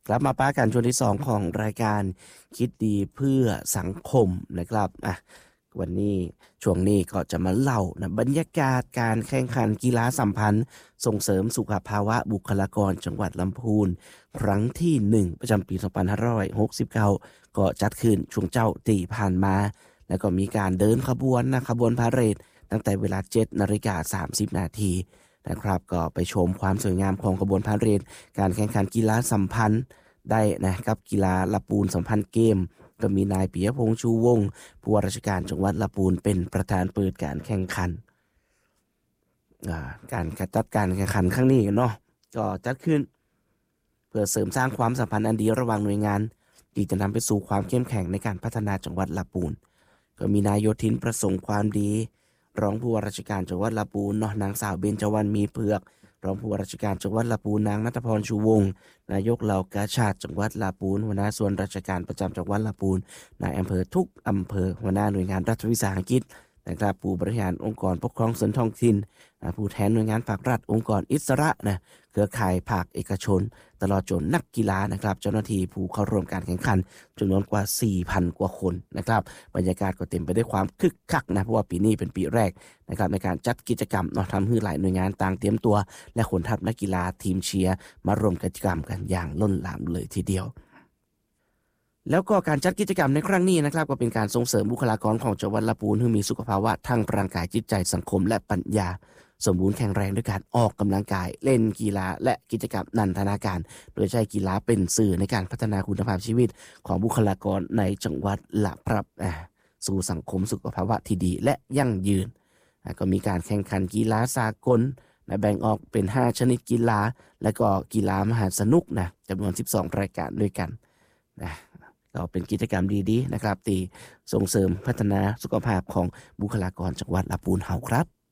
กลับมาป้ากันช่วงที่2ของรายการคิดดีเพื่อสังคมนะครับวันนี้ช่วงนี้ก็จะมาเล่านะบรรยากาศการแข่งขันกีฬาสัมพันธ์ส่งเสริมสุขภาวะบุคลากรจังหวัดลำพูนครั้งที่1ประจำปี2569ก็จัดขึ้นช่วงเจ้าตีผ่านมาแล้วก็มีการเดินขบวนขบวนพาเหรดตั้งแต่เวลา 7:30 นาทีนะครับก็ไปชมความสวยงามของขบวนพาเหรดการแข่งขันกีฬาสัมพันธ์ได้นะครับกีฬาลำพูนสัมพันธ์เกมก็มีนายปิยพงษ์ชูวงศ์ผู้ว่าราชการจังหวัดลำพูนเป็นประธานเปิดการแข่งขันการจัดการแข่งขันครั้งนี้เนาะก็จัดขึ้นเพื่อเสริมสร้างความสัมพันธ์อันดีระหว่างหน่วยงานที่จะนำไปสู่ความเข้มแข็งในการพัฒนาจังหวัดลำพูนก็มีนายโยธินประสงค์ความดีรองผู้ว่าราชการจังหวัดลำพูนเนาะนางสาวเบญจวรรณมีเผือกรองผู้ว่าราชการจังหวัดลำพูนนางณัฐพรชูวงศ์นายกเหล่ากาชาดจังหวัดลำพูนหัวหน้าส่วนราชการประจำจังหวัดลำพูนนายอำเภอทุกอำเภอหัวหน้าหน่วยงานรัฐวิสาหกิจนะครับผู้บริหารองค์กรปกครองส่วนท้องถิ่นผู้แทนหน่วยงานภาครัฐองค์กรอิสระเครือข่ายภาคเอกชนตลอดจนนักกีฬานะครับเจ้าหน้าที่ผู้เข้าร่วมการแข่งขันจำนวนกว่า 4,000 กว่าคนนะครับบรรยากาศก็เต็มไปด้วยความคึกคักเพราะว่าปีนี้เป็นปีแรกนะครับในการจัดกิจกรรมทำให้หลายหน่วยงานต่างเตรียมตัวและขนทัพนักกีฬาทีมเชียร์มารวมกิจกรรมกันอย่างล้นหลามเลยทีเดียวแล้วก็การจัดกิจกรรมในครั้งนี้นะครับก็เป็นการส่งเสริมบุคลากรของจังหวัดลำพูนให้มีสุขภาวะทางร่างกายจิตใจสังคมและปัญญาสมบูรณ์แข็งแรงด้วยการออกกำลังกายเล่นกีฬาและกิจกรรมนันทนาการโดยใช้กีฬาเป็นสื่อในการพัฒนาคุณภาพชีวิตของบุคลากรในจังหวัดละครับสู่สังคมสุขภาวะที่ดีและยั่งยืนก็มีการแข่งขันกีฬาสากลแบ่งออกเป็น5ชนิดกีฬาและก็กีฬามหาสนุกจำนวน12รายการด้วยกันก็เป็นกิจกรรมดีๆนะครับที่ส่งเสริมพัฒนาสุขภาพของบุคลากรจังหวัดลำพูนเฮาครับ